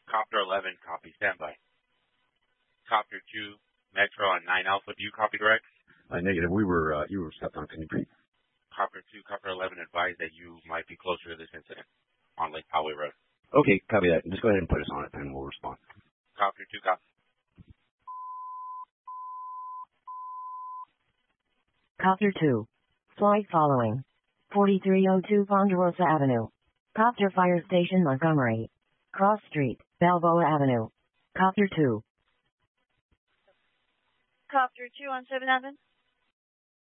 Copter 11, copy, standby. Copter 2, Metro on 9 Alpha, do you copy direct? Negative. You were stepped on. Can you repeat? Copter 2, Copter 11 advised that you might be closer to this incident on Lake Poway Road. Okay, copy that. Just go ahead and put us on it, and we'll respond. Copter 2, copy. Copter 2. Flight following. 4302 Ponderosa Avenue. Copter Fire Station Montgomery. Cross Street, Balboa Avenue. Copter 2. Copter 2 on 7 Avenue.